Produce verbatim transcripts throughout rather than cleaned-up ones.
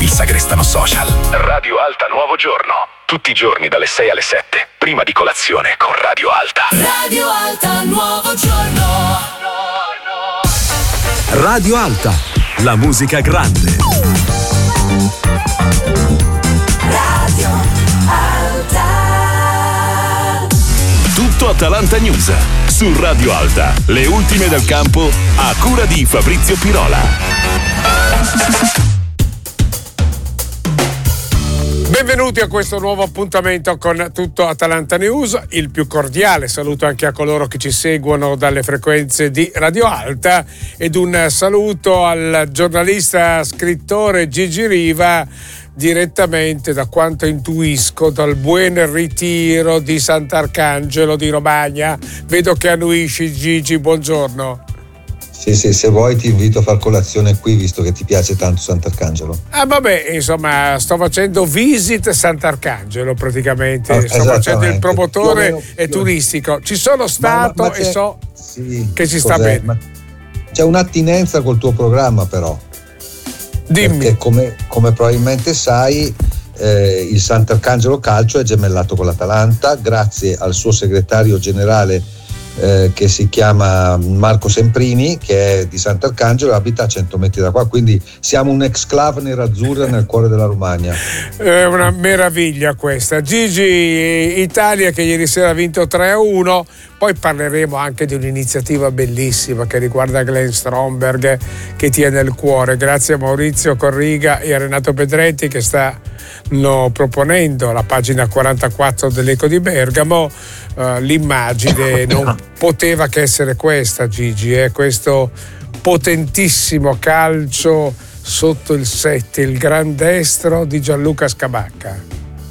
il Sagrestano Social. Radio Alta Nuovo Giorno. Tutti i giorni dalle sei alle sette. Prima di colazione con Radio Alta. Radio Alta Nuovo Giorno. Radio Alta. La musica grande. Radio Alta. Tutto Atalanta News su Radio Alta. Le ultime del campo a cura di Fabrizio Pirola. Benvenuti a questo nuovo appuntamento con Tutto Atalanta News. Il più cordiale saluto anche a coloro che ci seguono dalle frequenze di Radio Alta ed un saluto al giornalista scrittore Gigi Riva, direttamente, da quanto intuisco, dal Buen Ritiro di Sant'Arcangelo di Romagna. Vedo che annuisci, Gigi, buongiorno. Sì, sì, se vuoi ti invito a far colazione qui, visto che ti piace tanto Sant'Arcangelo. Ah, vabbè, insomma, sto facendo visit Sant'Arcangelo praticamente. Ah, sto facendo il promotore meno, e turistico. Ci sono stato ma, ma e so sì, che ci sta bene. Ma c'è un'attinenza col tuo programma, però. Dimmi. Perché come, come probabilmente sai, eh, il Sant'Arcangelo Calcio è gemellato con l'Atalanta grazie al suo segretario generale eh, che si chiama Marco Semprini, che è di Sant'Arcangelo e abita a cento metri da qua, quindi siamo un exclave nerazzurra nel cuore della Romagna. È una meraviglia questa. Gigi, Italia che ieri sera ha vinto tre a uno. Poi parleremo anche di un'iniziativa bellissima che riguarda Glenn Stromberg, che tiene il cuore. Grazie a Maurizio Corriga e a Renato Pedretti che stanno proponendo la pagina quarantaquattro dell'Eco di Bergamo. Uh, l'immagine non poteva che essere questa, Gigi, è eh? questo potentissimo calcio sotto il sette, il gran destro di Gianluca Scamacca.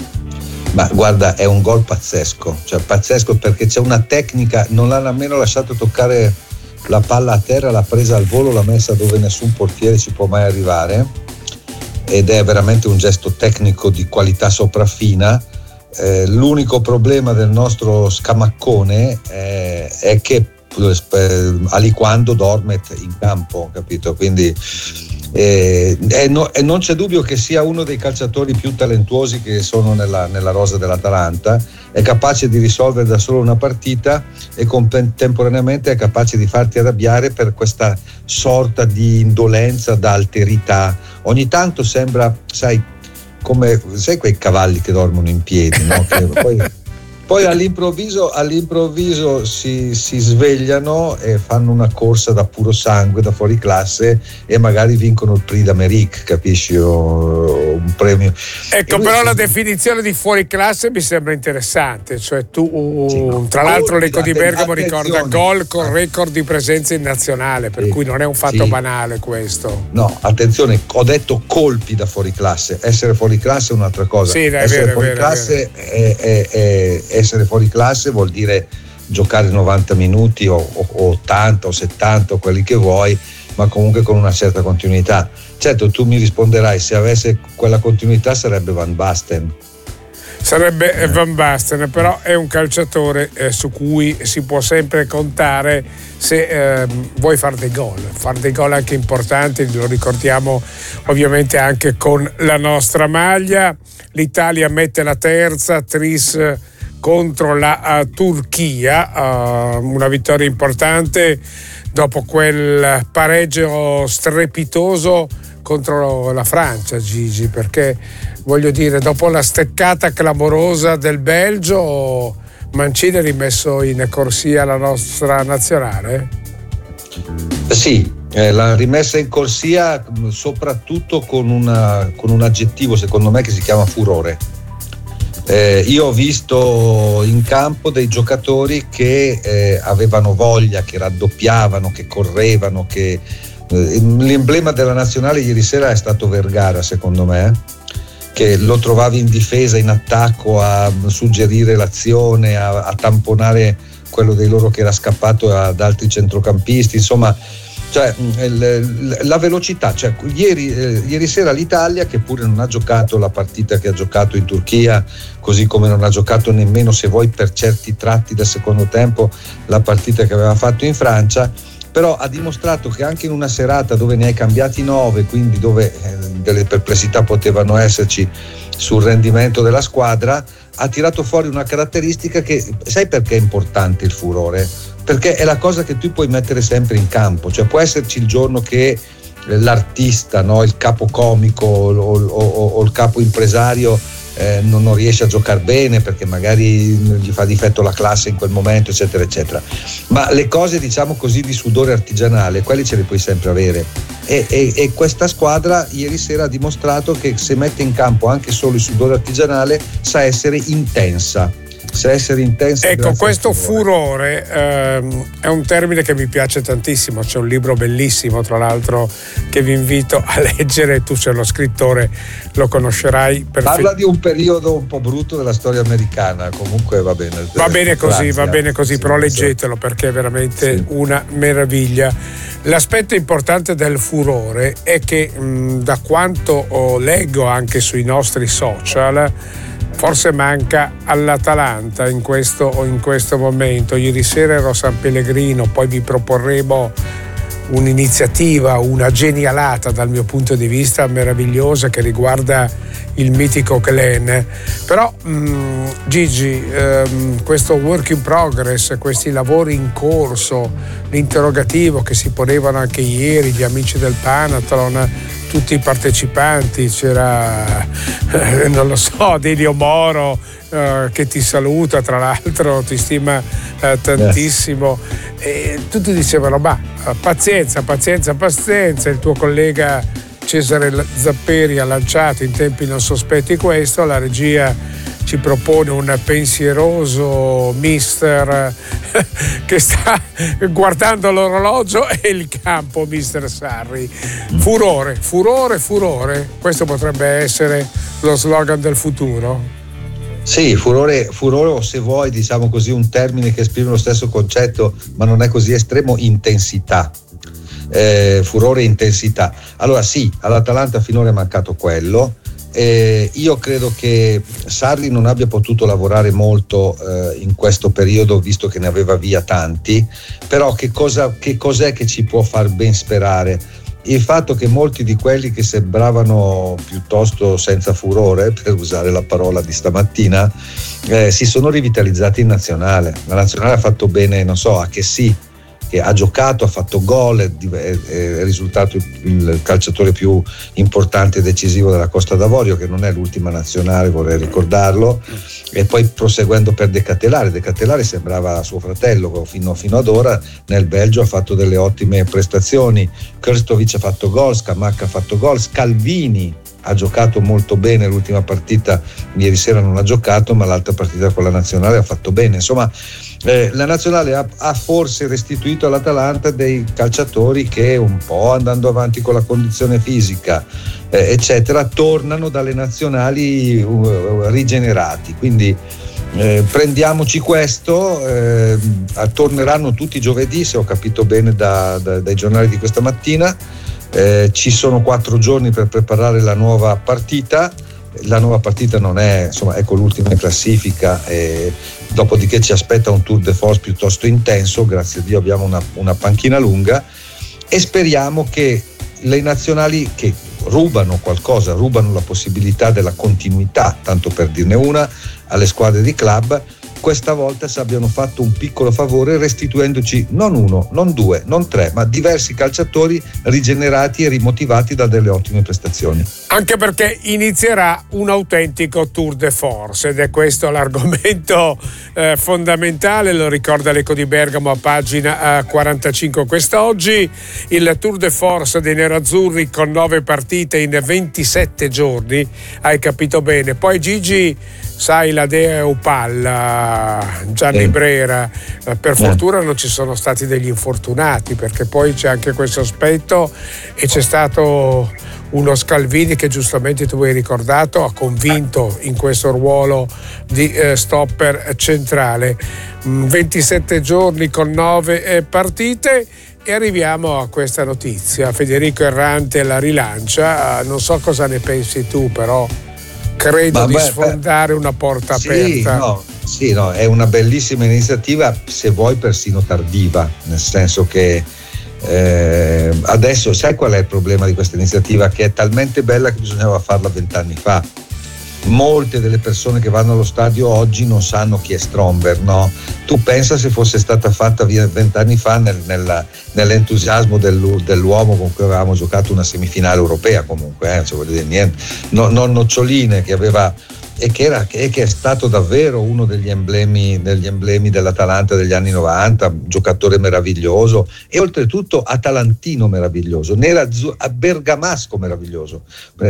Ma guarda, è un gol pazzesco, cioè pazzesco perché c'è una tecnica, non l'ha nemmeno lasciato toccare la palla a terra, l'ha presa al volo, l'ha messa dove nessun portiere ci può mai arrivare ed è veramente un gesto tecnico di qualità sopraffina. Eh, l'unico problema del nostro Scamaccone eh, è che eh, aliquando dorme in campo, capito? Quindi Eh, e, no, e non c'è dubbio che sia uno dei calciatori più talentuosi che sono nella, nella rosa dell'Atalanta. È capace di risolvere da solo una partita e contemporaneamente è capace di farti arrabbiare per questa sorta di indolenza da alterità. Ogni tanto sembra, sai, come sai quei cavalli che dormono in piedi, no? Che poi, Poi all'improvviso, all'improvviso si, si svegliano e fanno una corsa da puro sangue, da fuori classe e magari vincono il Prix d'Amérique, capisci? O un premio. Ecco, però la definizione di fuori classe mi sembra interessante, cioè tu, sì, no. tra l'altro l'Eco di Bergamo ricorda gol con record di presenza in nazionale, per sì, cui non è un fatto sì. banale questo. No, attenzione, ho detto colpi da fuori classe, essere fuori classe è un'altra cosa. Sì, dai, essere vero, fuori vero, classe è, è, è, è essere fuori classe vuol dire giocare novanta minuti o, o, o ottanta o settanta o quelli che vuoi, ma comunque con una certa continuità. Certo, tu mi risponderai, se avesse quella continuità sarebbe Van Basten. Sarebbe eh. Van Basten, però è un calciatore eh, su cui si può sempre contare se eh, vuoi fare dei gol, fare dei gol anche importanti, lo ricordiamo ovviamente anche con la nostra maglia. L'Italia mette la terza, tris contro la uh, Turchia, uh, una vittoria importante dopo quel pareggio strepitoso contro la Francia, Gigi, perché voglio dire, dopo la steccata clamorosa del Belgio, Mancini ha rimesso in corsia la nostra nazionale? Sì, eh, l'ha rimessa in corsia soprattutto con, una, con un aggettivo secondo me che si chiama furore. Eh, io ho visto in campo dei giocatori che eh, avevano voglia, che raddoppiavano, che correvano, che eh, l'emblema della nazionale ieri sera è stato Vergara, secondo me, che lo trovavi in difesa, in attacco, a suggerire l'azione, a, a tamponare quello dei loro che era scappato ad altri centrocampisti, insomma, cioè la velocità, cioè ieri, eh, ieri sera l'Italia, che pure non ha giocato la partita che ha giocato in Turchia, così come non ha giocato nemmeno, se vuoi, per certi tratti del secondo tempo la partita che aveva fatto in Francia, però ha dimostrato che anche in una serata dove ne hai cambiati nove, quindi dove eh, delle perplessità potevano esserci sul rendimento della squadra, ha tirato fuori una caratteristica che, sai perché è importante il furore? Perché è la cosa che tu puoi mettere sempre in campo, cioè può esserci il giorno che l'artista, no, il capo comico o, o, o, o il capo impresario eh, non, non riesce a giocare bene perché magari gli fa difetto la classe in quel momento, eccetera eccetera, ma le cose, diciamo così, di sudore artigianale, quelli ce le puoi sempre avere, e, e, e questa squadra ieri sera ha dimostrato che se mette in campo anche solo il sudore artigianale sa essere intensa. Sa essere intensa. Ecco, questo furore, furore ehm, è un termine che mi piace tantissimo. C'è un libro bellissimo, tra l'altro, che vi invito a leggere. Tu sei lo scrittore, lo conoscerai. Parla di un periodo un po' brutto della storia americana. Comunque va bene. Va bene così, va bene così, sì, però leggetelo perché è veramente sì. una meraviglia. L'aspetto importante del furore è che mh, da quanto oh, leggo anche sui nostri social, forse manca all'Atalanta in questo, in questo momento. Ieri sera ero a San Pellegrino, poi vi proporremo un'iniziativa, una genialata dal mio punto di vista meravigliosa che riguarda il mitico Glenn. Però mh, Gigi, ehm, questo work in progress, questi lavori in corso, l'interrogativo che si ponevano anche ieri gli amici del Panathlon, tutti i partecipanti, c'era eh, non lo so, Delio Moro eh, che ti saluta, tra l'altro ti stima eh, tantissimo, yes. E tutti dicevano ma pazienza, pazienza, pazienza, il tuo collega Cesare Zapperi ha lanciato in tempi non sospetti questo, la regia ci propone un pensieroso mister che sta guardando l'orologio e il campo, mister Sarri. Furore, furore, furore. Questo potrebbe essere lo slogan del futuro? Sì, furore, furore o se vuoi, diciamo così, un termine che esprime lo stesso concetto ma non è così estremo, intensità. Eh, furore e intensità. Allora sì, all'Atalanta finora è mancato quello. Eh, io credo che Sarri non abbia potuto lavorare molto eh, in questo periodo, visto che ne aveva via tanti, però che, cosa, che cos'è che ci può far ben sperare? Il fatto che molti di quelli che sembravano piuttosto senza furore, per usare la parola di stamattina, eh, si sono rivitalizzati in nazionale. La nazionale ha fatto bene, non so, a che sì, che ha giocato, ha fatto gol, è, è risultato il calciatore più importante e decisivo della Costa d'Avorio, che non è l'ultima nazionale, vorrei ricordarlo, e poi proseguendo per De Catelare. De Catelare sembrava suo fratello fino, fino ad ora. Nel Belgio ha fatto delle ottime prestazioni, Krstovic ha fatto gol, Scamacca ha fatto gol, Scalvini ha giocato molto bene l'ultima partita, ieri sera non ha giocato, ma l'altra partita con la nazionale ha fatto bene. Insomma, eh, la nazionale ha, ha forse restituito all'Atalanta dei calciatori che, un po' andando avanti con la condizione fisica eh, eccetera, tornano dalle nazionali uh, rigenerati, quindi eh, prendiamoci questo. Eh, torneranno tutti giovedì, se ho capito bene da, da, dai giornali di questa mattina. Eh, ci sono quattro giorni per preparare la nuova partita. La nuova partita non è, insomma, ecco, l'ultima in classifica, e dopodiché ci aspetta un tour de force piuttosto intenso. Grazie a Dio abbiamo una, una panchina lunga e speriamo che le nazionali che rubano qualcosa, rubano la possibilità della continuità, tanto per dirne una, alle squadre di club, questa volta ci abbiano fatto un piccolo favore restituendoci non uno, non due, non tre, ma diversi calciatori rigenerati e rimotivati da delle ottime prestazioni. Anche perché inizierà un autentico tour de force, ed è questo l'argomento eh, fondamentale. Lo ricorda l'Eco di Bergamo a pagina eh, quarantacinque quest'oggi. Il tour de force dei nerazzurri con nove partite in ventisette giorni, hai capito bene. Poi Gigi, sai, la Dea Upalla, Gianni eh. Brera, per fortuna eh. non ci sono stati degli infortunati, perché poi c'è anche questo aspetto, e c'è stato uno Scalvini che giustamente tu hai ricordato, ha convinto in questo ruolo di eh, stopper centrale. ventisette giorni con nove eh, partite. E arriviamo a questa notizia: Federico Errante la rilancia. Non so cosa ne pensi tu, però credo Vabbè, di sfondare una porta sì, aperta. No, sì, no, è una bellissima iniziativa, se vuoi persino tardiva, nel senso che Eh, adesso sai qual è il problema di questa iniziativa? Che è talmente bella che bisognava farla vent'anni fa. Molte delle persone che vanno allo stadio oggi non sanno chi è Stromberg, no? Tu pensa se fosse stata fatta vent'anni fa nel, nella, nell'entusiasmo del, dell'uomo con cui avevamo giocato una semifinale europea, comunque, eh? Cioè, voglio dire, niente, no, non noccioline, che aveva e che, era, e che è stato davvero uno degli emblemi, degli emblemi dell'Atalanta degli anni novanta, giocatore meraviglioso e oltretutto atalantino meraviglioso, nera bergamasco meraviglioso.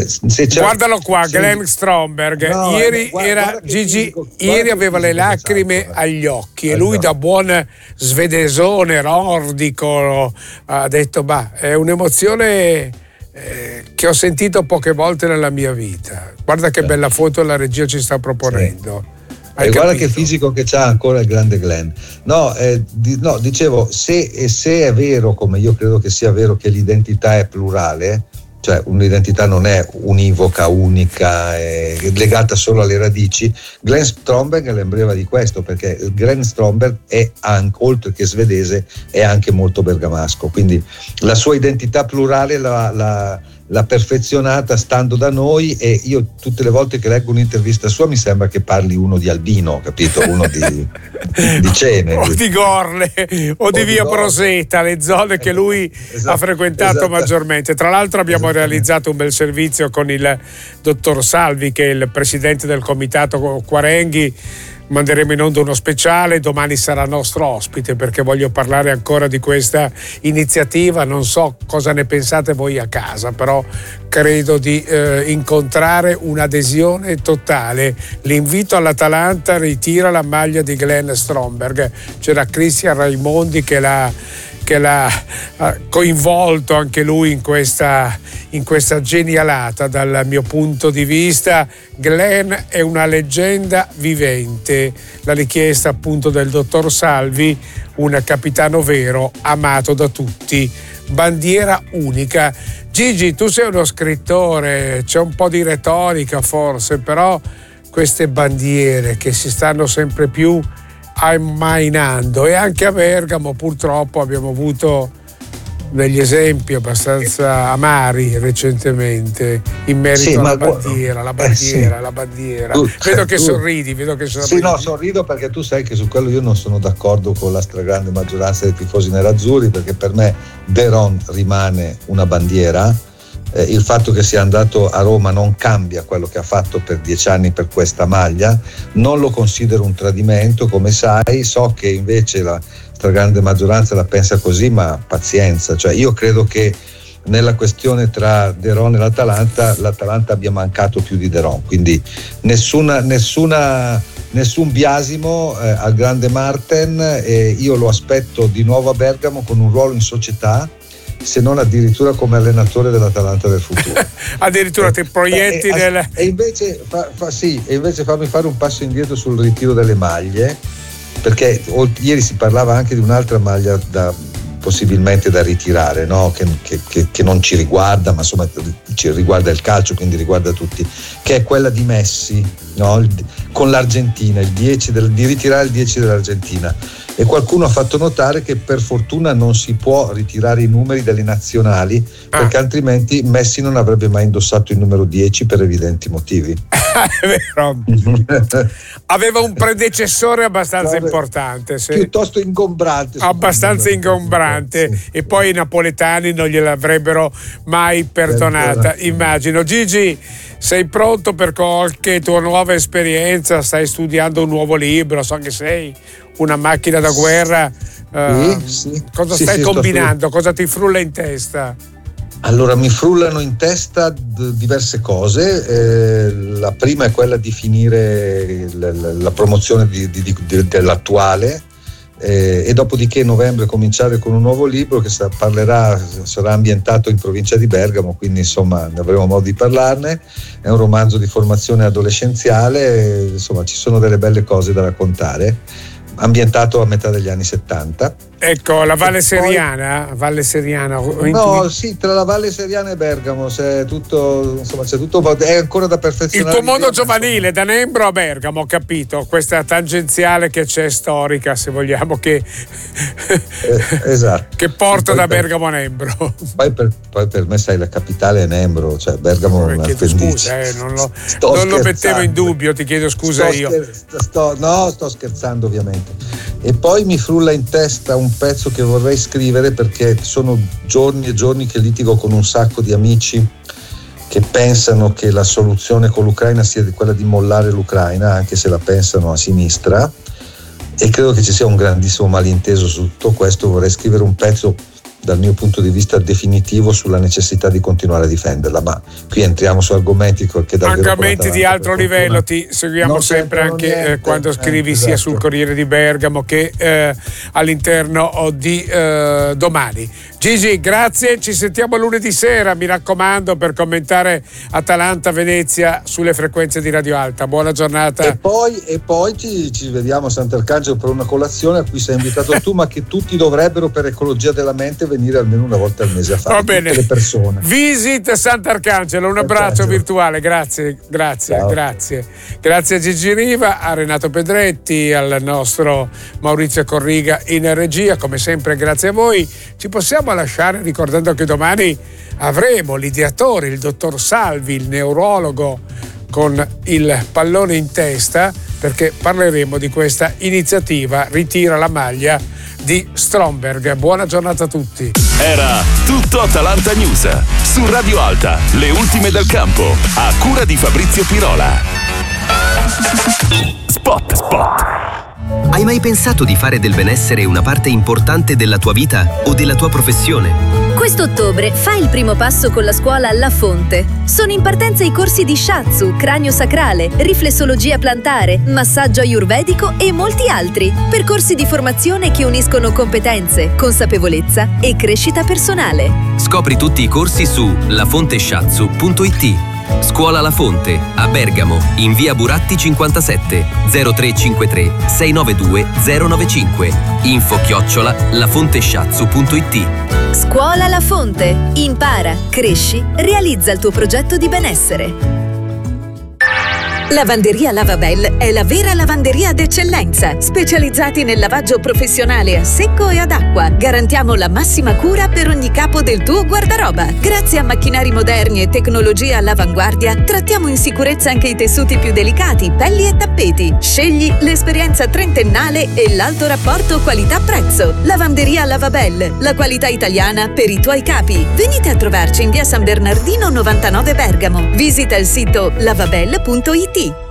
Se guardalo qua, se... Glenn Stromberg, no, ieri guarda, era guarda Gigi, fisico, ieri aveva le lacrime esatto, agli occhi, esatto. E lui da buon svedesone nordico ha detto bah, è un'emozione Eh, che ho sentito poche volte nella mia vita. Guarda che bella foto la regia ci sta proponendo. Sì. E guarda che fisico che c'ha ancora il grande Glenn. No, eh, di, no dicevo, se, se è vero, come io credo che sia vero, che l'identità è plurale, cioè un'identità non è univoca, unica, è legata solo alle radici, Glenn Stromberg è l'emblema di questo, perché Glenn Stromberg è anche, oltre che svedese, è anche molto bergamasco, quindi la sua identità plurale la, la, l'ha perfezionata stando da noi, e io tutte le volte che leggo un'intervista sua mi sembra che parli uno di Albino, capito? Uno di, di Cene o di Gorle o, o di via Gorle. Proseta, le zone che lui esatto, ha frequentato esatto. maggiormente. Tra l'altro abbiamo realizzato un bel servizio con il dottor Salvi, che è il presidente del comitato Quarenghi. Manderemo in onda uno speciale, domani sarà nostro ospite perché voglio parlare ancora di questa iniziativa. Non so cosa ne pensate voi a casa, però credo di eh, incontrare un'adesione totale. L'invito all'Atalanta: ritira la maglia di Glenn Stromberg. C'era Cristian Raimondi che l'ha che l'ha coinvolto anche lui in questa, in questa genialata. Dal mio punto di vista Glenn è una leggenda vivente, la richiesta appunto del dottor Salvi, un capitano vero, amato da tutti, bandiera unica. Gigi, tu sei uno scrittore, c'è un po' di retorica forse, però queste bandiere che si stanno sempre più ammainando, e anche a Bergamo purtroppo abbiamo avuto degli esempi abbastanza amari recentemente in merito sì, alla bandiera, la bandiera, eh, sì. la bandiera. Tu, vedo che tu, sorridi, vedo che sorridi. Sì, no, sorrido perché tu sai che su quello io non sono d'accordo con la stragrande maggioranza dei tifosi nerazzurri, perché per me De Ron rimane una bandiera. Eh, il fatto che sia andato a Roma non cambia quello che ha fatto per dieci anni per questa maglia, non lo considero un tradimento, come sai. So che invece la stragrande maggioranza la pensa così, ma pazienza, cioè io credo che nella questione tra De Ron e l'Atalanta, l'Atalanta abbia mancato più di De Ron, quindi nessuna, nessuna, nessun biasimo eh, al grande Marten, e io lo aspetto di nuovo a Bergamo con un ruolo in società, se non addirittura come allenatore dell'Atalanta del futuro. Addirittura ti proietti e, nel... e invece fa, fa, sì, e invece fammi fare un passo indietro sul ritiro delle maglie, perché ieri si parlava anche di un'altra maglia da, possibilmente da ritirare, no? che, che, che, che non ci riguarda, ma insomma ci riguarda il calcio, quindi riguarda tutti, che è quella di Messi, no? il, con l'Argentina, il dieci del, di ritirare il dieci dell'Argentina. E qualcuno ha fatto notare che per fortuna non si può ritirare i numeri delle nazionali, ah. perché altrimenti Messi non avrebbe mai indossato il numero dieci per evidenti motivi. È vero. Aveva un predecessore abbastanza Vabbè, importante, sì. piuttosto ingombrante, abbastanza ingombrante, sì. E poi i napoletani non gliel'avrebbero mai perdonata, eh, immagino. Gigi, sei pronto per qualche tua nuova esperienza? Stai studiando un nuovo libro, so che sei una macchina da guerra. Uh, sì, sì. Cosa sì, stai sì, combinando? Cosa ti frulla in testa? Allora, mi frullano in testa d- diverse cose. Eh, la prima è quella di finire l- l- la promozione di, di, di, dell'attuale, eh, e dopodiché novembre cominciare con un nuovo libro che sa- parlerà, sarà ambientato in provincia di Bergamo, quindi insomma ne avremo modo di parlarne. È un romanzo di formazione adolescenziale, insomma ci sono delle belle cose da raccontare, ambientato a metà degli anni settanta. Ecco, la Valle Seriana, Valle Seriana. No, sì, tra la Valle Seriana e Bergamo c'è tutto, insomma, c'è tutto, è ancora da perfezionare. Il tuo mondo giovanile, da Nembro a Bergamo, ho capito, questa tangenziale che c'è storica, se vogliamo, che eh, esatto. che porta sì, da per, Bergamo a Nembro. Poi per, poi per me, sai, la capitale è Nembro, cioè Bergamo è una scusa, eh, non, lo, non lo mettevo in dubbio, ti chiedo scusa sto io. Scher- sto, no, sto scherzando ovviamente. E poi mi frulla in testa un pezzo che vorrei scrivere, perché sono giorni e giorni che litigo con un sacco di amici che pensano che la soluzione con l'Ucraina sia quella di mollare l'Ucraina, anche se la pensano a sinistra, e credo che ci sia un grandissimo malinteso su tutto questo. Vorrei scrivere un pezzo dal mio punto di vista definitivo sulla necessità di continuare a difenderla, ma qui entriamo su argomenti che davvero argomenti di alto livello, ti seguiamo sempre anche niente, eh, quando scrivi eh, sia esatto. sul Corriere di Bergamo che eh, all'interno di eh, Domani. Gigi, grazie, ci sentiamo lunedì sera, mi raccomando, per commentare Atalanta-Venezia sulle frequenze di Radio Alta. Buona giornata. E poi, e poi ci, ci vediamo a Sant'Arcangelo per una colazione a cui sei invitato tu, ma che tutti dovrebbero, per ecologia della mente, venire almeno una volta al mese a fare. Va bene. Tutte le persone. Visit Sant'Arcangelo, un abbraccio Arcangelo. virtuale, grazie, grazie, Ciao. grazie. Grazie a Gigi Riva, a Renato Pedretti, al nostro Maurizio Corriga in regia, come sempre grazie a voi. Ci possiamo lasciare ricordando che domani avremo l'ideatore, il dottor Salvi, il neurologo, con il pallone in testa, perché parleremo di questa iniziativa Ritira la maglia di Stromberg. Buona giornata a tutti. Era tutto Atalanta News su Radio Alta, le ultime del campo, a cura di Fabrizio Pirola. Spot, spot. Hai mai pensato di fare del benessere una parte importante della tua vita o della tua professione? Quest'ottobre fai il primo passo con la scuola La Fonte. Sono in partenza i corsi di Shiatsu, cranio sacrale, riflessologia plantare, massaggio ayurvedico e molti altri. Percorsi di formazione che uniscono competenze, consapevolezza e crescita personale. Scopri tutti i corsi su lafonteshiatsu punto it. Scuola La Fonte, a Bergamo, in via Buratti cinquantasette, zero tre cinquantatré sei nove due zero nove cinque. Info chiocciola lafonteshiatsu punto it. Scuola La Fonte. Impara, cresci, realizza il tuo progetto di benessere. Lavanderia Lavabel è la vera lavanderia d'eccellenza, specializzati nel lavaggio professionale a secco e ad acqua. Garantiamo la massima cura per ogni capo del tuo guardaroba. Grazie a macchinari moderni e tecnologia all'avanguardia, trattiamo in sicurezza anche i tessuti più delicati, pelli e tappeti. Scegli l'esperienza trentennale e l'alto rapporto qualità-prezzo. Lavanderia Lavabel, la qualità italiana per i tuoi capi. Venite a trovarci in via San Bernardino novantanove Bergamo. Visita il sito lavabel punto it.